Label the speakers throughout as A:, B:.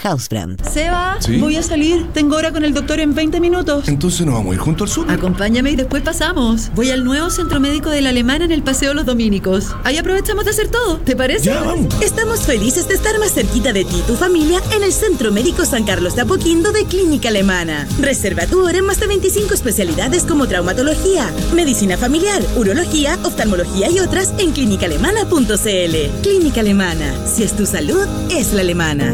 A: Housebrand.
B: Seba,
C: ¿Sí?
B: voy a salir. Tengo hora con el doctor en 20 minutos.
C: Entonces nos vamos a ir junto al súper.
B: Acompáñame y después pasamos. Voy al nuevo centro médico de la Alemana en el Paseo Los Dominicos. Ahí aprovechamos de hacer todo. ¿Te parece?
C: Ya, vamos.
D: Estamos felices de estar más cerquita de ti y tu familia en el Centro Médico San Carlos de Apoquindo de Clínica Alemana. Reserva tu hora en más de 25 especialidades como traumatología, medicina familiar, urología, oftalmología y otras en clínicaalemana.cl. Clínica Alemana. Si es tu salud, es la alemana.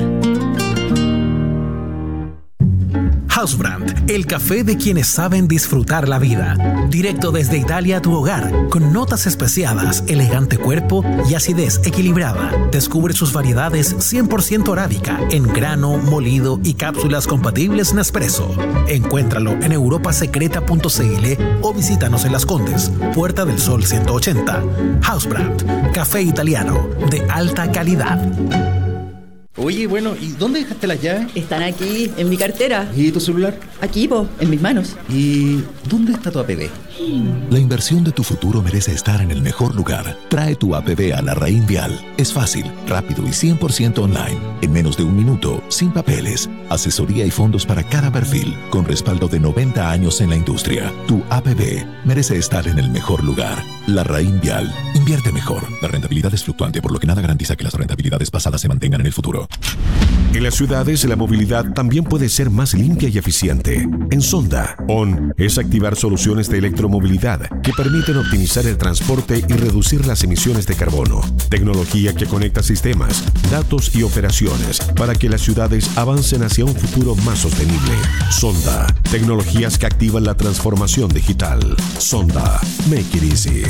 E: Housebrand, el café de quienes saben disfrutar la vida. Directo desde Italia a tu hogar, con notas especiadas, elegante cuerpo y acidez equilibrada. Descubre sus variedades 100% arábica, en grano, molido y cápsulas compatibles Nespresso. Encuéntralo en europasecreta.cl o visítanos en Las Condes, Puerta del Sol 180. Housebrand, café italiano de alta calidad.
F: Oye, bueno, ¿y dónde dejaste las llaves?
B: Están aquí, en mi cartera.
F: ¿Y tu celular?
B: Aquí, en mis manos.
F: ¿Y dónde está tu APB?
G: La inversión de tu futuro merece estar en el mejor lugar. Trae tu APB a Larraín Vial. Es fácil, rápido y 100% online. En menos de un minuto, sin papeles. Asesoría y fondos para cada perfil, con respaldo de 90 años en la industria. Tu APB merece estar en el mejor lugar. Larraín Vial. Invierte mejor. La rentabilidad es fluctuante, por lo que nada garantiza que las rentabilidades pasadas se mantengan en el futuro.
H: En las ciudades, la movilidad también puede ser más limpia y eficiente. En Sonda, ON es activar soluciones de electromovilidad que permiten optimizar el transporte y reducir las emisiones de carbono. Tecnología que conecta sistemas, datos y operaciones para que las ciudades avancen hacia un futuro más sostenible. Sonda, tecnologías que activan la transformación digital. Sonda, make it easy.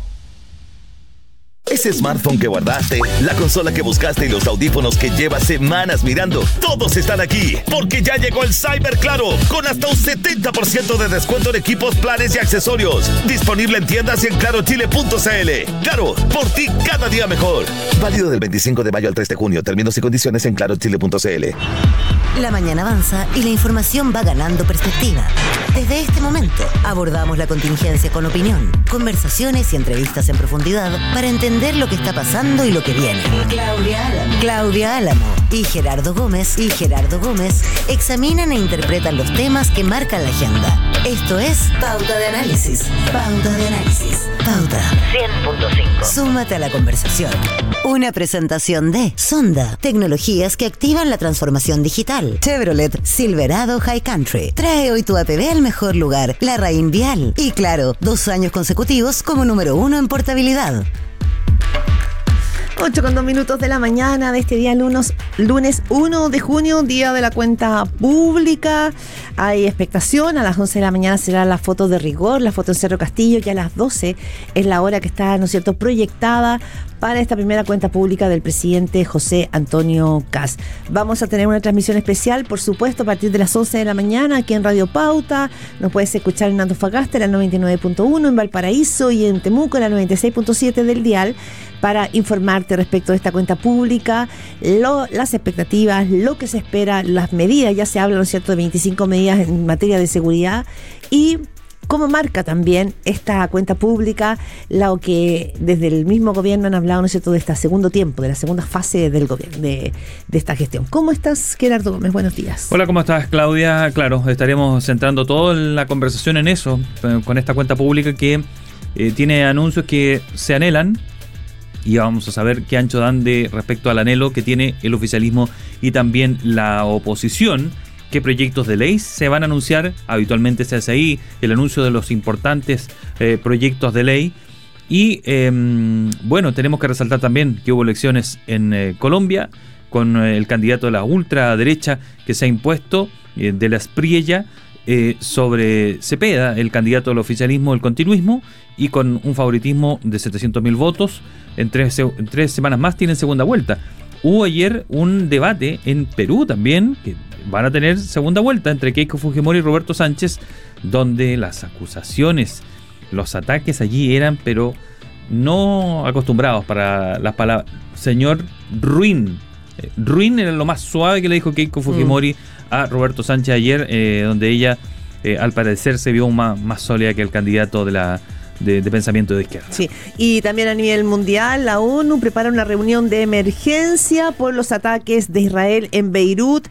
I: Ese smartphone que guardaste, la consola que buscaste y los audífonos que llevas semanas mirando, todos están aquí, porque ya llegó el Cyber Claro, con hasta un 70% de descuento en equipos, planes y accesorios. Disponible en tiendas y en clarochile.cl. Claro, por ti cada día mejor. Válido del 25 de mayo al 3 de junio. Términos y condiciones en clarochile.cl.
A: La mañana avanza y la información va ganando perspectiva. Desde este momento abordamos la contingencia con opinión, conversaciones y entrevistas en profundidad para entender lo que está pasando y lo que viene. Claudia Álamo y Gerardo Gómez examinan e interpretan los temas que marcan la agenda. Esto es Pauta de Análisis. Pauta 100.5. Súmate a la conversación. Una presentación de Sonda, tecnologías que activan la transformación digital. Chevrolet Silverado High Country. Trae hoy tu APB al mejor lugar, Larraín Vial. Y claro, 2 años consecutivos como número 1 en portabilidad.
J: 8:02 de la mañana de este día lunes 1 de junio, día de la cuenta pública. Hay expectación, a las 11 de la mañana será la foto de rigor, la foto en Cerro Castillo, y a las 12 es la hora que está, ¿no es cierto?, proyectada para esta primera cuenta pública del presidente José Antonio Kast. Vamos a tener una transmisión especial, por supuesto, a partir de las 11 de la mañana aquí en Radio Pauta. Nos puedes escuchar en Antofagasta, en la 99.1, en Valparaíso y en Temuco, en la 96.7 del dial, para informarte respecto de esta cuenta pública, las expectativas, lo que se espera, las medidas. Ya se habla, ¿no es cierto?, de 25 medidas en materia de seguridad, y cómo marca también esta cuenta pública lo que desde el mismo gobierno han hablado, ¿no es cierto?, de este segundo tiempo, de la segunda fase del gobierno, de esta gestión. ¿Cómo estás, Gerardo Gómez? Buenos días.
K: Hola, ¿cómo estás, Claudia? Claro, estaremos centrando toda la conversación en eso, con esta cuenta pública que tiene anuncios que se anhelan, y vamos a saber qué ancho dan respecto al anhelo que tiene el oficialismo y también la oposición. ¿Qué proyectos de ley se van a anunciar? Habitualmente se hace ahí el anuncio de los importantes proyectos de ley. Y bueno, tenemos que resaltar también que hubo elecciones en Colombia con el candidato de la ultraderecha que se ha impuesto, de la Espriella, sobre Cepeda, el candidato del oficialismo, el continuismo, y con un favoritismo de 700.000 votos. En tres semanas más tienen segunda vuelta. Hubo ayer un debate en Perú también, que van a tener segunda vuelta, entre Keiko Fujimori y Roberto Sánchez, donde las acusaciones, los ataques allí eran, pero no acostumbrados para las palabras. Señor Ruin. Ruin era lo más suave que le dijo Keiko Fujimori a Roberto Sánchez ayer, donde ella, al parecer, se vio más sólida que el candidato de pensamiento de izquierda.
J: Sí, y también a nivel mundial, la ONU prepara una reunión de emergencia por los ataques de Israel en Beirut.